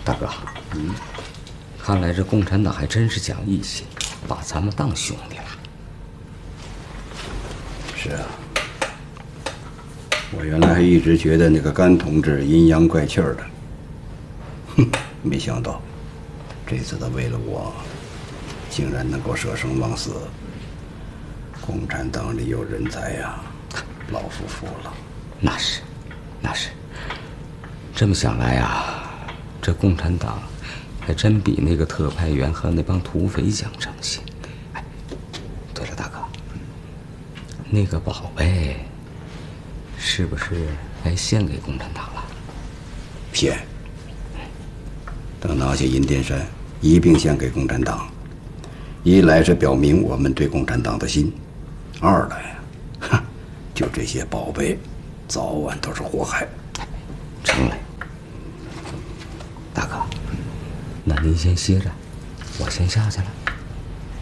大哥，看来这共产党还真是讲义气，把咱们当兄弟了。 是啊，我原来还一直觉得那个甘同志阴阳怪气的，没想到这次他为了我，竟然能够舍生忘死。共产党里有人才呀，老夫服了。 那是，那是。这么想来啊，这共产党还真比那个特派员和那帮土匪讲诚信。哎，对了，大哥，那个宝贝是不是该献给共产党了？ 献。等拿下银殿山，一并献给共产党。一来是表明我们对共产党的心，二来，就这些宝贝，早晚都是祸害。 成嘞。大哥，那您先歇着，我先下去了。